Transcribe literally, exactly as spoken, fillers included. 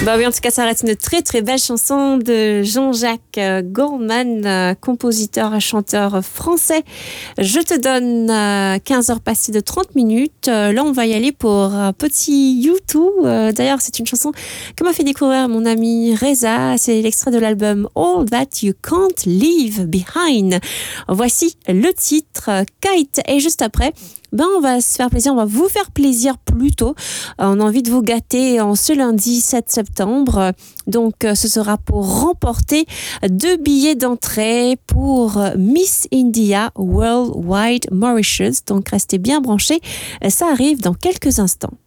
Bah oui, en tout cas, ça reste une très très belle chanson de Jean-Jacques Goldman, euh, compositeur et chanteur français. Je te donne euh, quinze heures passées de trente minutes. Euh, là, on va y aller pour un petit U deux. Euh, d'ailleurs, c'est une chanson que m'a fait découvrir mon ami Reza. C'est l'extrait de l'album All That You Can't Leave Behind. Voici le titre Kite. Et juste après, ben on va se faire plaisir, on va vous faire plaisir plutôt. On a envie de vous gâter en ce lundi sept septembre. Donc ce sera pour remporter deux billets d'entrée pour Miss India Worldwide Mauritius. Donc restez bien branchés, ça arrive dans quelques instants.